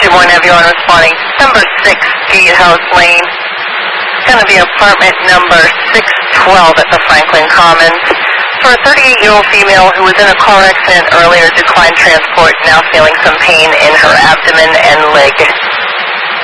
221, everyone responding. Number 6, Gatehouse Lane. It's going to be apartment number 612 at the Franklin Commons. For a 38-year-old female who was in a car accident earlier, declined transport, now feeling some pain in her abdomen and leg.